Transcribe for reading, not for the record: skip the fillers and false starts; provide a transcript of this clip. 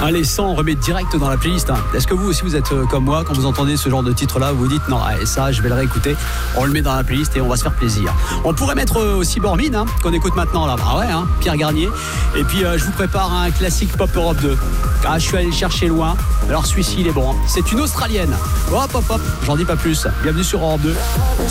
Allez, 100, on remet direct dans la playlist. Est-ce que vous aussi vous êtes comme moi, quand vous entendez ce genre de titre-là, vous vous dites non, allez, ça je vais le réécouter, on le met dans la playlist et on va se faire plaisir. On pourrait mettre aussi Bormine, qu'on écoute maintenant là. Ah ouais, Pierre Garnier. Et puis je vous prépare un classique Pop Europe 2. Ah, je suis allé le chercher loin. Alors celui-ci il est bon. C'est une Australienne. Hop, j'en dis pas plus. Bienvenue sur Europe 2.